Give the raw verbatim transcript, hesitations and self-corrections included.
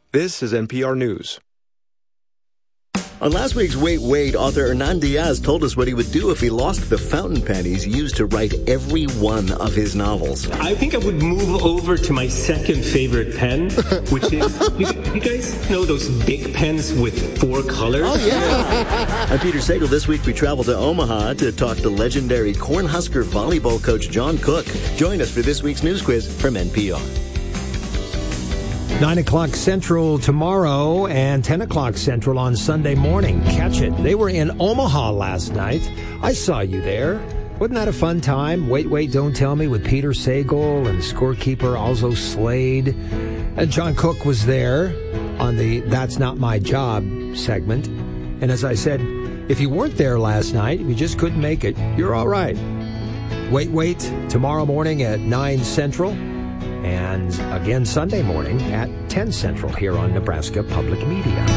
This is N P R News. On last week's Wait, Wait, author Hernan Diaz told us what he would do if he lost the fountain pen he's used to write every one of his novels. I think I would move over to my second favorite pen, which is, you, you guys know those big pens with four colors? Oh, yeah. I'm Peter Sagal. This week we travel to Omaha to talk to legendary Cornhusker volleyball coach John Cook. Join us for this week's news quiz from N P R. nine o'clock Central tomorrow and ten o'clock Central on Sunday morning. Catch it. They were in Omaha last night. I saw you there. Wasn't that a fun time? Wait, Wait, Don't Tell Me with Peter Sagal and scorekeeper Alzo Slade. And John Cook was there on the That's Not My Job segment. And as I said, if you weren't there last night, if you just couldn't make it, you're all right. Wait, Wait, tomorrow morning at nine Central. And again Sunday morning at ten Central here on Nebraska Public Media.